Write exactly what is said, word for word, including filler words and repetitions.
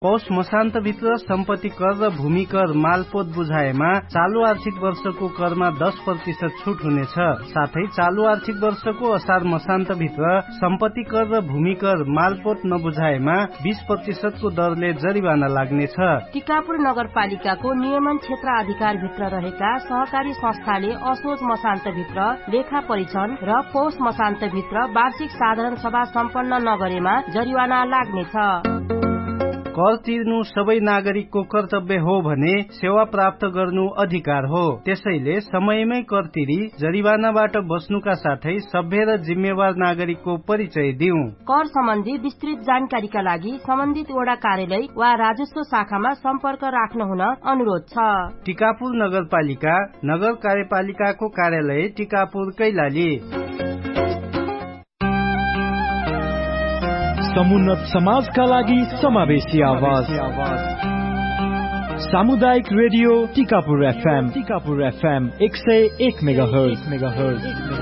पौष मसान्तभित्र सम्पत्ति कर र भूमि कर मालपोत बुझाएमा चालू आर्थिक वर्षको करमा दस प्रतिशत छुट हुनेछ। साथै चालू आर्थिक वर्षको असार मसान्तभित्र सम्पत्ति कर र भूमि कर मालपोत नबुझाएमा बीस प्रतिशतको दरले जरिवाना लाग्नेछ। टिकापुर नगरपालिकाको नियमन क्षेत्र अधिकार भित्र रहेका सहकारी संस्थाले असोज मसान्त भित्र लेखा परीक्षण र पौष मसान्त भित्र वार्षिक साधारण सभा सम्पन्न नगरेमा जरिवाना लाग्नेछ। कर तिर्नु सबै नागरिकको कर्तव्य हो भने सेवा प्राप्त गर्नु अधिकार हो। त्यसैले समयमै कर तिरी जरिवानाबाट बस्नुका साथै सभ्य र जिम्मेवार नागरिकको परिचय दिऊ। कर सम्बन्धी विस्तृत जानकारीका लागि सम्बन्धित वडा कार्यालय वा राजस्व शाखामा सम्पर्क राख्न हुन अनुरोध छ। टिकापुर नगरपालिका नगर कार्यपालिकाको कार्यालय टिकापुर कैलाली। समुन्नत समाजका लागि समावेशी आवाज सामुदायिक radio Tikapur FM Tikapur FM एक सय एक मेगाहर्ज।